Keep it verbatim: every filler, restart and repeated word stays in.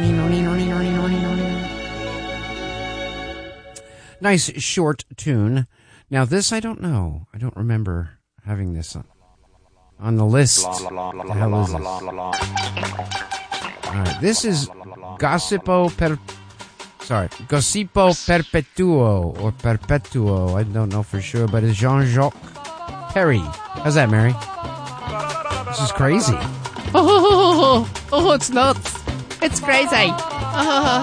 Nice short tune. Now this I don't know. I don't remember having this on, on the list. What the hell is this? All right, this is Gossipo per Sorry, Gossipo Perpetuo or Perpetuo. I don't know for sure, but it's Jean-Jacques Perry. How's that, Mary? This is crazy. Oh, oh, it's nuts. It's crazy.